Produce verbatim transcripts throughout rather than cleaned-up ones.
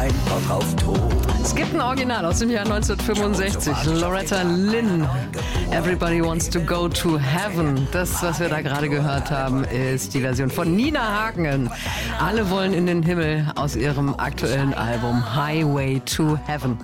kein Bock auf Tod. Es gibt ein Original aus dem Jahr neunzehnhundertfünfundsechzig. Loretta Lynn, Everybody Wants to Go to Heaven. Das, was wir da gerade gehört haben, ist die Version von Nina Hagen. Alle wollen in den Himmel aus ihrem aktuellen Album Highway to Heaven.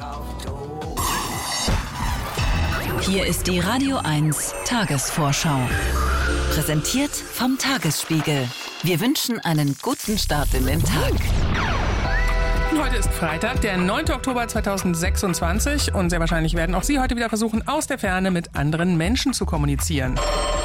Hier ist die Radio eins Tagesvorschau. Präsentiert vom Tagesspiegel. Wir wünschen einen guten Start in den Tag. Heute ist Freitag, der neunte Oktober zweitausendsechsundzwanzig und sehr wahrscheinlich werden auch Sie heute wieder versuchen, aus der Ferne mit anderen Menschen zu kommunizieren.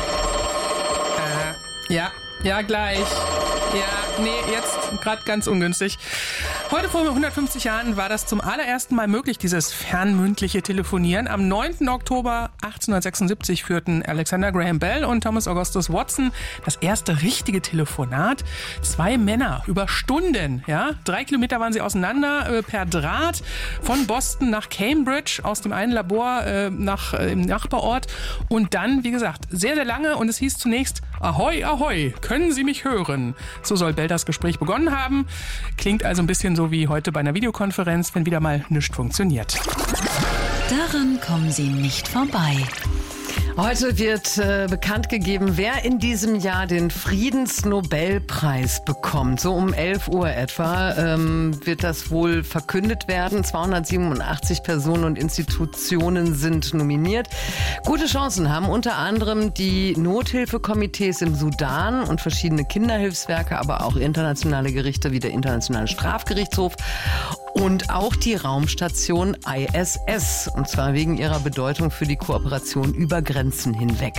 Äh, ja, ja, gleich. Ja, nee, jetzt gerade ganz ungünstig. Heute vor hundertfünfzig Jahren war das zum allerersten Mal möglich, dieses fernmündliche Telefonieren. Am neunten Oktober achtzehnhundertsechsundsiebzig führten Alexander Graham Bell und Thomas Augustus Watson das erste richtige Telefonat. Zwei Männer über Stunden, ja, drei Kilometer waren sie auseinander äh, per Draht von Boston nach Cambridge, aus dem einen Labor äh, nach äh, im Nachbarort und dann, wie gesagt, sehr, sehr lange und es hieß zunächst Ahoi, ahoi, können Sie mich hören? So soll Bell das Gespräch begonnen haben. Klingt also ein bisschen so wie heute bei einer Videokonferenz, wenn wieder mal nichts funktioniert. Daran kommen Sie nicht vorbei. Heute wird äh, bekannt gegeben, wer in diesem Jahr den Friedensnobelpreis bekommt. So um elf Uhr etwa ähm, wird das wohl verkündet werden. zweihundertsiebenundachtzig Personen und Institutionen sind nominiert. Gute Chancen haben unter anderem die Nothilfekomitees im Sudan und verschiedene Kinderhilfswerke, aber auch internationale Gerichte wie der Internationale Strafgerichtshof und auch die Raumstation I S S. Und zwar wegen ihrer Bedeutung für die Kooperation über Grenzen hinweg.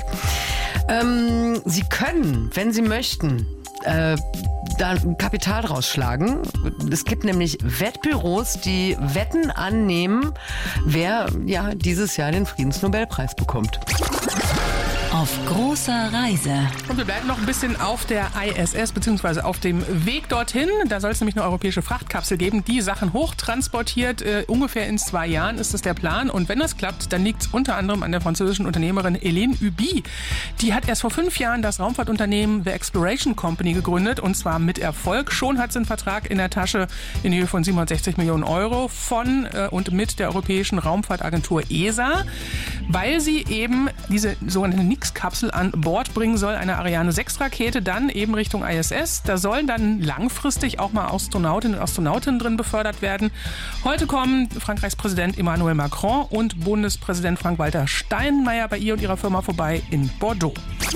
Ähm, Sie können, wenn Sie möchten, äh, da Kapital rausschlagen. Es gibt nämlich Wettbüros, die Wetten annehmen, wer ja dieses Jahr den Friedensnobelpreis bekommt. Auf großer Reise. Und wir bleiben noch ein bisschen auf der I S S bzw. auf dem Weg dorthin. Da soll es nämlich eine europäische Frachtkapsel geben, die Sachen hochtransportiert. Äh, ungefähr in zwei Jahren ist das der Plan. Und wenn das klappt, dann liegt es unter anderem an der französischen Unternehmerin Hélène Huby. Die hat erst vor fünf Jahren das Raumfahrtunternehmen The Exploration Company gegründet und zwar mit Erfolg. Schon hat sie einen Vertrag in der Tasche in Höhe von siebenhundertsechzig Millionen Euro von äh, und mit der Europäischen Raumfahrtagentur E S A, weil sie eben diese sogenannte Kapsel an Bord bringen soll, eine Ariane sechs Rakete, dann eben Richtung I S S. Da sollen dann langfristig auch mal Astronautinnen und Astronauten drin befördert werden. Heute kommen Frankreichs Präsident Emmanuel Macron und Bundespräsident Frank-Walter Steinmeier bei ihr und ihrer Firma vorbei in Bordeaux.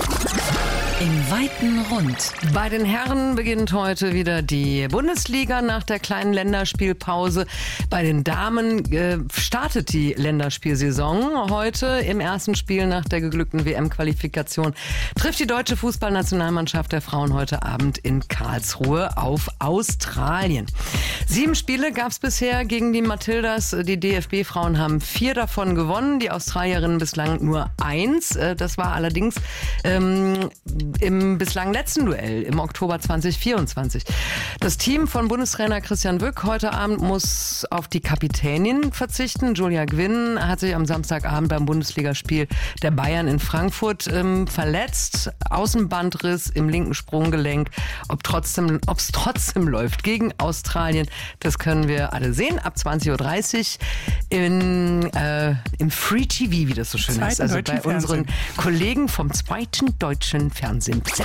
Im weiten Rund. Bei den Herren beginnt heute wieder die Bundesliga nach der kleinen Länderspielpause. Bei den Damen äh, startet die Länderspielsaison. Heute im ersten Spiel nach der geglückten W M-Qualifikation trifft die deutsche Fußballnationalmannschaft der Frauen heute Abend in Karlsruhe auf Australien. Sieben Spiele gab es bisher gegen die Matildas. Die D F B-Frauen haben vier davon gewonnen, die Australierinnen bislang nur eins. Das war allerdings ähm, im bislang letzten Duell im Oktober zweitausendvierundzwanzig. Das Team von Bundestrainer Christian Wück heute Abend muss auf die Kapitänin verzichten. Julia Gwynn hat sich am Samstagabend beim Bundesligaspiel der Bayern in Frankfurt ähm, verletzt. Außenbandriss im linken Sprunggelenk. Ob trotzdem, ob es trotzdem läuft gegen Australien, das können wir alle sehen. Ab zwanzig Uhr dreißig in, äh, im Free T V, wie das so schön heißt. Also bei unseren Kollegen vom zweiten deutschen Fernsehen.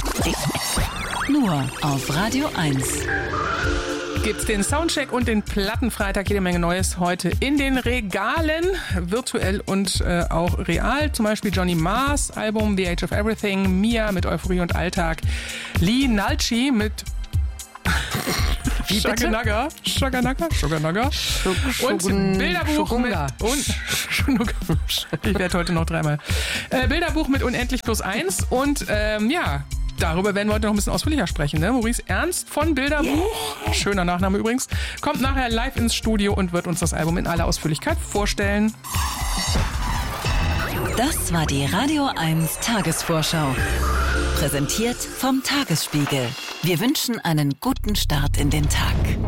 Nur auf Radio eins. Gibt's den Soundcheck und den Plattenfreitag, jede Menge Neues heute in den Regalen, virtuell und äh, auch real. Zum Beispiel Johnny Marrs Album The Age of Everything, Mia mit Euphorie und Alltag, Lee Nalchi mit Shaganaga, Shaganaga, Shaganaga und Bilderbuch mit und ich werde heute noch dreimal äh, Bilderbuch mit Unendlich plus eins und ähm, ja, darüber werden wir heute noch ein bisschen ausführlicher sprechen. Ne? Maurice Ernst von Bilderbuch, yeah. Schöner Nachname übrigens, kommt nachher live ins Studio und wird uns das Album in aller Ausführlichkeit vorstellen. Das war die Radio eins Tagesvorschau. Präsentiert vom Tagesspiegel. Wir wünschen einen guten Start in den Tag.